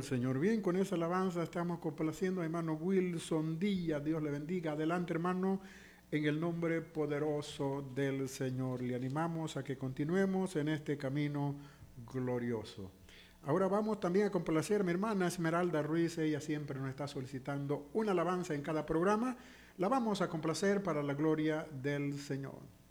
al Señor. Bien, con esa alabanza estamos complaciendo a hermano Wilson Díaz. Dios le bendiga. Adelante, hermano, en el nombre poderoso del Señor. Le animamos a que continuemos en este camino glorioso. Ahora vamos también a complacer a mi hermana Esmeralda Ruiz. Ella siempre nos está solicitando una alabanza en cada programa. La vamos a complacer para la gloria del Señor.